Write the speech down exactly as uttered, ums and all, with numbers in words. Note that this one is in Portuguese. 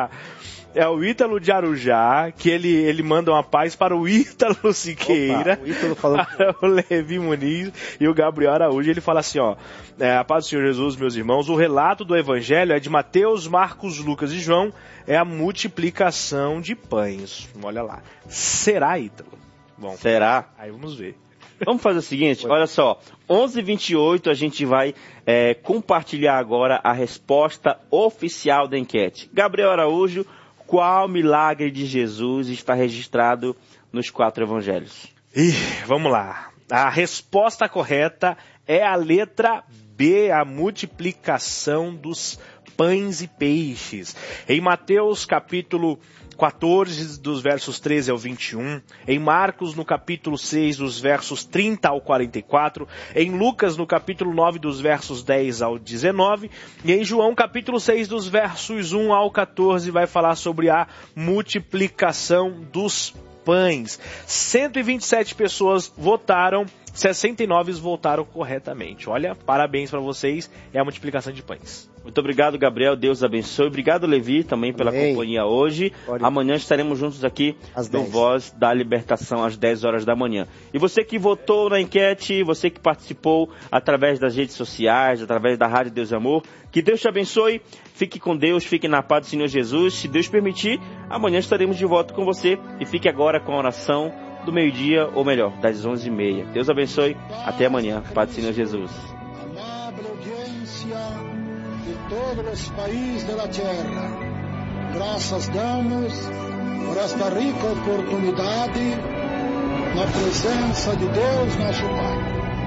Arujá. É o Ítalo de Arujá, que ele, ele manda uma paz para o Ítalo Siqueira, Opa, o Ítalo falou... para o Levi Muniz e o Gabriel Araújo. Ele fala assim, ó, é, a paz do Senhor Jesus, meus irmãos, o relato do Evangelho é de Mateus, Marcos, Lucas e João, é a multiplicação de pães. Olha lá. Será, Ítalo? Bom, será? Aí vamos ver. Vamos fazer o seguinte, olha só, onze e vinte e oito a gente vai é, compartilhar agora a resposta oficial da enquete. Gabriel Araújo, qual milagre de Jesus está registrado nos quatro evangelhos? Ih, vamos lá. A resposta correta é a letra B, a multiplicação dos pães e peixes. Em Mateus capítulo quatorze, dos versos treze ao vinte e um, em Marcos, no capítulo seis, dos versos trinta ao quarenta e quatro, em Lucas, no capítulo nove, dos versos dez ao dezenove, e em João, capítulo seis, dos versos um ao quatorze, vai falar sobre a multiplicação dos pães. cento e vinte e sete pessoas votaram, sessenta e nove votaram corretamente. Olha, parabéns para vocês, é a multiplicação de pães. Muito obrigado, Gabriel, Deus abençoe. Obrigado, Levi, também pela Amém. companhia hoje. Pode. Amanhã estaremos juntos aqui Às no dez. Voz da Libertação, às dez horas da manhã. E você que votou na enquete, você que participou através das redes sociais, através da Rádio Deus e Amor, que Deus te abençoe. Fique com Deus, fique na paz do Senhor Jesus. Se Deus permitir, amanhã estaremos de volta com você. E fique agora com a oração do meio-dia, ou melhor, das onze e meia. Deus abençoe. Até amanhã. Paz do Senhor Jesus. Todos los países de la tierra, gracias damos por esta rica oportunidad na presença de Deus nosso Pai.